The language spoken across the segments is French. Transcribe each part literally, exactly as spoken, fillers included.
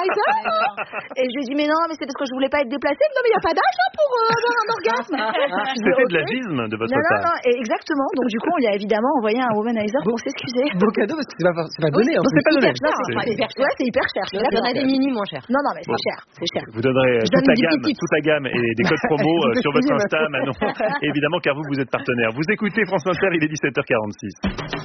Womanizer. Et je lui ai dit, mais non, mais c'est parce que je voulais pas être déplacée. Non, mais il n'y a pas d'âge hein, pour euh, avoir un orgasme. C'était okay. de l'agisme de votre non, part. Non, non, et exactement. Donc, du coup, on lui a évidemment envoyé un Womanizer pour s'excuser. Beau cadeau, parce que c'est pas, c'est pas donné. Oui, non, c'est pas donné. Cher, c'est, c'est, hyper cher. Ouais, c'est hyper cher. Là, on a des mini moins chers. Non, non, mais bon. c'est cher. C'est cher. Vous donnerez toute la, gamme, toute la gamme et des codes promo euh, sur votre Insta, Manon. Évidemment, car vous, vous êtes partenaire. Vous écoutez France Inter, il est dix-sept heures quarante-six.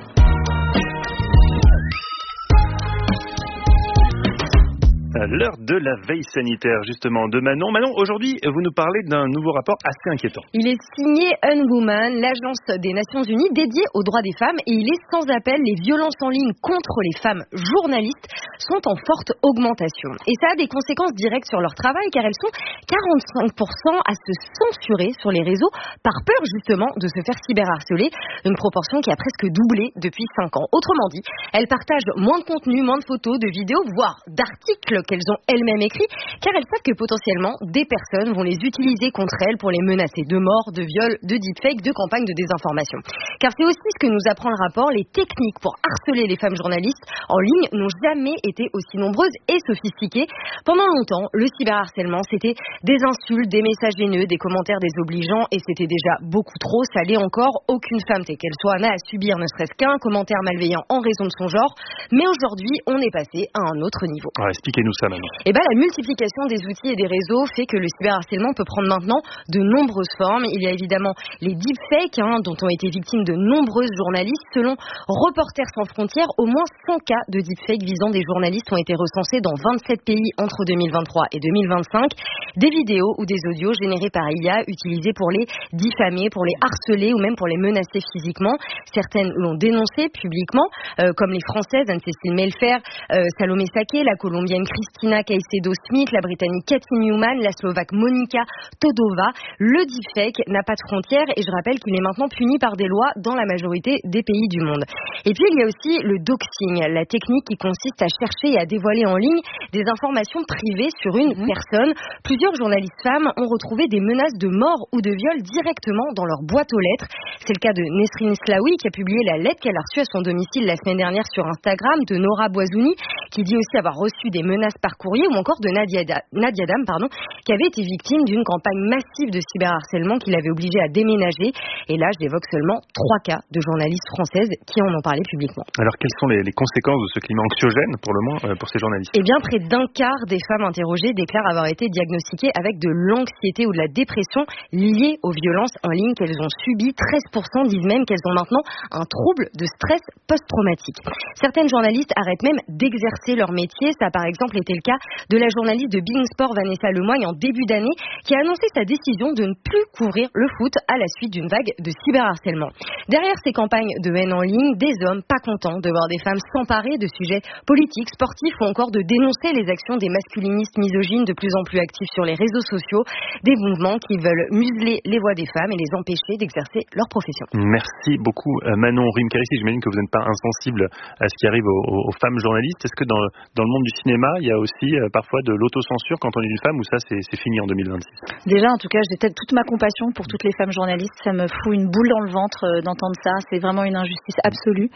À l'heure de la veille sanitaire, justement, de Manon. Manon, aujourd'hui, vous nous parlez d'un nouveau rapport assez inquiétant. Il est signé Unwoman, l'agence des Nations Unies dédiée aux droits des femmes, et il est sans appel. Les violences en ligne contre les femmes journalistes sont en forte augmentation. Et ça a des conséquences directes sur leur travail, car elles sont quarante-cinq pour cent à se censurer sur les réseaux par peur, justement, de se faire cyberharceler. Une proportion qui a presque doublé depuis cinq ans. Autrement dit, elles partagent moins de contenu, moins de photos, de vidéos, voire d'articles qu'elles ont elles-mêmes écrits, car elles savent que potentiellement des personnes vont les utiliser contre elles pour les menacer de mort, de viol, de deepfake, de campagne de désinformation. Car c'est aussi ce que nous apprend le rapport, les techniques pour harceler les femmes journalistes en ligne n'ont jamais été aussi nombreuses et sophistiquées. Pendant longtemps, le cyberharcèlement, c'était des insultes, des messages haineux, des commentaires désobligeants, et c'était déjà beaucoup trop. Ça l'est encore. Aucune femme, telle qu'elle soit, n'a à subir ne serait-ce qu'un commentaire malveillant en raison de son genre. Mais aujourd'hui, on est passé à un autre niveau. Alors, expliquez-nous ça maintenant. Et ben, la multiplication des outils et des réseaux fait que le cyberharcèlement peut prendre maintenant de nombreuses formes. Il y a évidemment les deepfakes, hein, dont ont été victimes de nombreuses journalistes. Selon Reporters sans frontières, au moins cent cas de deepfakes visant des journalistes ont été recensés dans vingt-sept pays entre deux mille vingt-trois et deux mille vingt-cinq. Des vidéos ou des audios générés par I A utilisés pour les diffamer, pour les harceler ou même pour les menacer physiquement. Certaines l'ont dénoncé publiquement, euh, comme les Françaises Anne-Cécile Melfer, euh, Salomé Saké, la Colombienne Christina Caicedo-Smith, la Britannique Cathy Newman, la Slovaque Monika Todova. Le deepfake n'a pas de frontières et je rappelle qu'il est maintenant puni par des lois dans la majorité des pays du monde. Et puis il y a aussi le doxing, la technique qui consiste à chercher et à dévoiler en ligne des informations privées sur une mmh. personne. Plusieurs journalistes femmes ont retrouvé des menaces de mort ou de viol directement dans leur boîte aux lettres. C'est le cas de Nesrine Slaoui qui a publié la lettre qu'elle a reçue à son domicile la semaine dernière sur Instagram, de Nora Boisouni qui dit aussi avoir reçu des menaces par courrier, ou encore de Nadia, da- Nadia Dam, pardon, qui avait été victime d'une campagne massive de cyberharcèlement qui l'avait obligée à déménager. Et là, je évoque seulement trois cas de journalistes françaises qui en ont parlé publiquement. Alors, quelles sont les, les conséquences de ce climat anxiogène, pour le moins, euh, pour ces journalistes ? Eh bien, près d'un quart des femmes interrogées déclarent avoir été diagnostiquées avec de l'anxiété ou de la dépression liée aux violences en ligne qu'elles ont subies. treize pour cent disent même qu'elles ont maintenant un trouble de stress post-traumatique. Certaines journalistes arrêtent même d'exercer leur métier. Ça a par exemple été le cas de la journaliste de Bein Sport Vanessa Lemoigne en début d'année qui a annoncé sa décision de ne plus couvrir le foot à la suite d'une vague de cyberharcèlement. Derrière ces campagnes de haine en ligne, des hommes pas contents de voir des femmes s'emparer de sujets politiques, sportifs ou encore de dénoncer les actions des masculinistes misogynes de plus en plus actifs sur les réseaux sociaux, des mouvements qui veulent museler les voix des femmes et les empêcher d'exercer leur profession. Merci beaucoup Manon Rimkarissi. J'imagine que vous n'êtes pas insensible à ce qui arrive aux, aux, aux femmes journalistes. Est-ce que dans, dans le monde du cinéma, il y a aussi euh, parfois de l'autocensure quand on est une femme, ou ça c'est, c'est fini en deux mille vingt-six ? Déjà, en tout cas, j'ai toute ma compassion pour toutes les femmes journalistes. Ça me fout une boule dans le ventre euh, d'entendre ça. C'est vraiment une injustice absolue.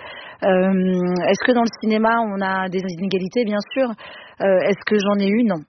Euh, est-ce que dans le cinéma, on a des inégalités ? Bien sûr. Euh, est-ce que j'en ai eu ? Non.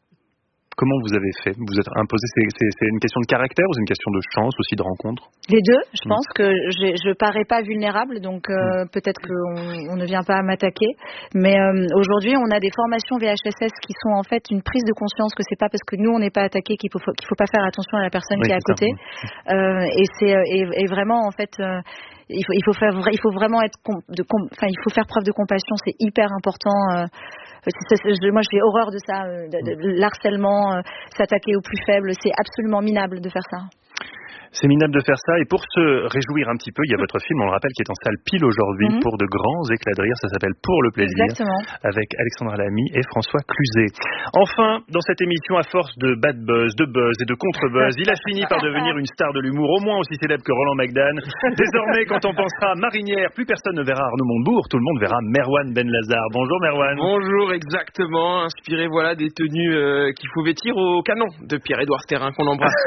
Comment vous avez fait ? Vous êtes imposé, c'est, c'est, c'est une question de caractère ou c'est une question de chance aussi, de rencontre ? Les deux. Je mmh. pense que je, je parais pas vulnérable, donc euh, mmh. peut-être qu'on on ne vient pas à m'attaquer. Mais euh, aujourd'hui, on a des formations V H S S qui sont en fait une prise de conscience que c'est pas parce que nous on n'est pas attaqué qu'il faut qu'il faut pas faire attention à la personne oui, qui est à côté. Euh, et c'est et, et vraiment en fait. Euh, Il faut, il faut faire, il faut vraiment être, com, de, com, enfin, il faut faire preuve de compassion, c'est hyper important. Euh, c'est, c'est, moi, j'ai horreur de ça, euh, de, de l'harcèlement, euh, s'attaquer aux plus faibles, c'est absolument minable de faire ça. C'est minable de faire ça. Et pour se réjouir un petit peu, il y a votre film, on le rappelle, qui est en salle pile aujourd'hui mm-hmm. pour de grands éclats de rire. Ça s'appelle Pour le plaisir. Exactement. Avec Alexandra Lamy et François Cluzet. Enfin, dans cette émission, à force de bad buzz, de buzz et de contre-buzz, il a fini par devenir une star de l'humour, au moins aussi célèbre que Roland McDan. Désormais, quand on pensera Marinière, plus personne ne verra Arnaud Montebourg, tout le monde verra Merwan Benlazar. Bonjour Merwan. Bonjour, exactement. Inspiré voilà des tenues euh, qu'il faut vêtir au canon de Pierre-Édouard Sterrin, qu'on embrasse.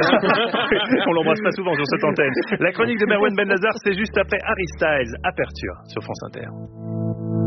On l'embrasse pas souvent sur cette antenne. La chronique de Merwan Benlazar, c'est juste après Harry Styles, Aperture sur France Inter.